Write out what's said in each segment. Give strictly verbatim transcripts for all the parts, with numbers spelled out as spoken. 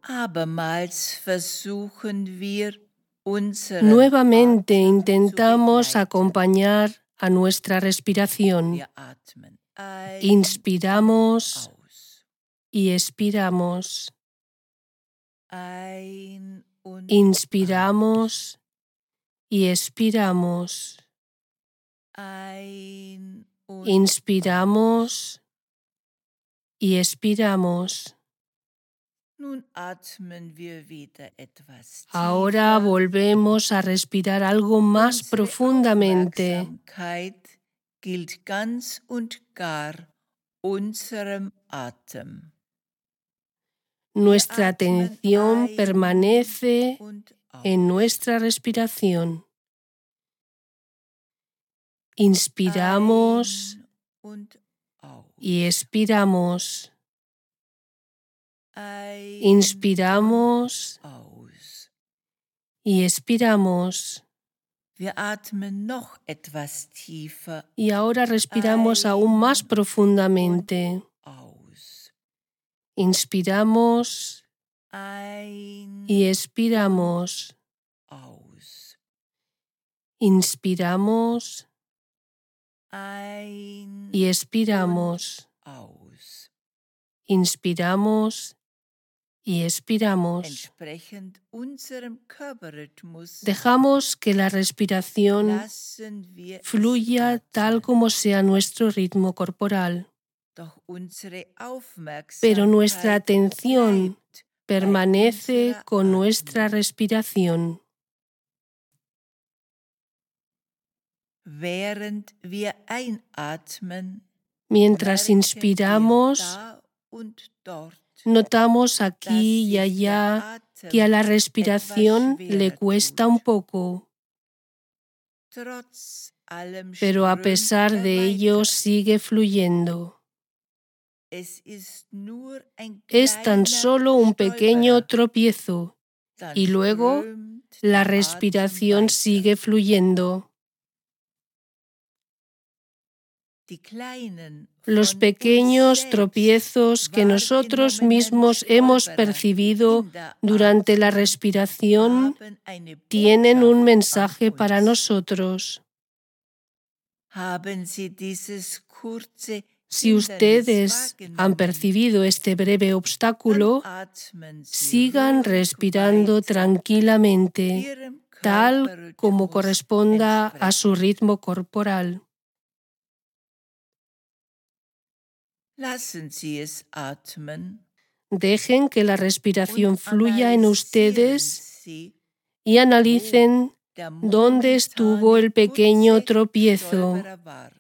Abermals versuchen wir, unseren Nuevamente Atem intentamos zu begleiten. acompañar a nuestra respiración. Wir atmen ein Inspiramos und aus. y expiramos. Ein und Inspiramos y expiramos. ein und Inspiramos y expiramos. Nun atmen wir wieder etwas Ahora tiefer. volvemos a respirar algo más Unsere profundamente. Aufmerksamkeit gilt ganz und gar unserem Atem. Nuestra Wir atmen atención ein permanece und aus. en nuestra respiración. Inspiramos Ein und aus. y expiramos. Ein Inspiramos und aus. y expiramos. Wir atmen noch etwas tiefer Y ahora respiramos aún más profundamente. aus. Inspiramos Ein y expiramos. aus. Inspiramos Ein y expiramos. aus. Inspiramos y expiramos. Entsprechend unserem Körperrhythmus Dejamos que la respiración lassen wir es fluya tal atmen. como sea nuestro ritmo corporal. Doch unsere Aufmerksamkeit Pero nuestra atención bleibt bei permanece unserer con nuestra Atmung. respiración. Während wir einatmen, Mientras merken inspiramos, wir da und dort, notamos dass aquí y sich allá der Atem que a la etwas respiración schwerer le cuesta un tut. poco, Trotz allem pero a strömt pesar er de ello weiter. sigue fluyendo. Es ist nur ein Es tan kleiner solo un pequeño Stolperer, tropiezo dann y luego strömt la der Atem respiración weiter. sigue fluyendo. Die kleinen, Los von pequeños uns selbst tropiezos que nosotros mismos hemos percibido durante la respiración haben eine tienen un Botschaft mensaje an para uns. nosotros. Haben Sie dieses kurze Si Hindernis ustedes han wahrgenommen, percibido este breve obstáculo, dann atmen Sie sigan ruhig respirando weiter, tranquilamente, Ihrem tal como Körperrhythmus corresponda a su entsprechend. ritmo corporal. Lassen Sie es atmen Dejen que la respiración und fluya en analysieren ustedes Sie, y wo analicen der dónde estuvo momentane el pequeño kurze tropiezo. Stolperer war.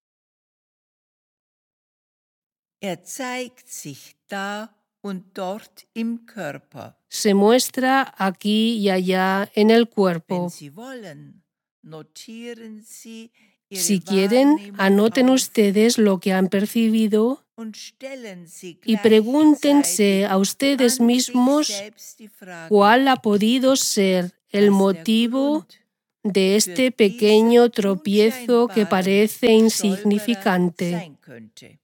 Er zeigt sich da und dort im Körper. Se muestra aquí y allá en el Wenn cuerpo. Sie wollen, notieren Sie Ihre Si quieren, Wahrnehmung anoten auf ustedes lo que han percibido und stellen Sie y pregúntense gleichzeitig a ustedes an sich mismos selbst die Frage, cuál ha podido ser el was der motivo Grund de für este pequeño diesen tropiezo que unscheinbaren parece Stolperer insignificante. sein könnte.